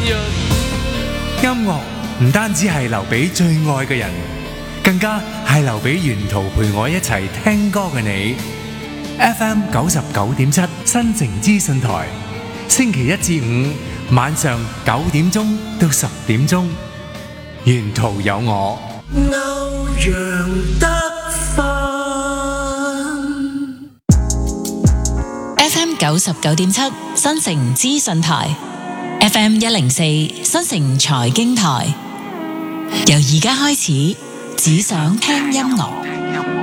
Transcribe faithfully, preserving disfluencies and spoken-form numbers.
潤。 音樂唔單止係留俾最愛嘅人，更加係留俾沿途陪我一齊聽歌嘅你。F M 九十九點七新城資訊台，星期一至五晚上九點鐘到十點鐘，沿途有我。 歐陽德芬 F M 九十九點七新城資訊台， F M 一零四新城財經台。由而家開始，只想聽音樂。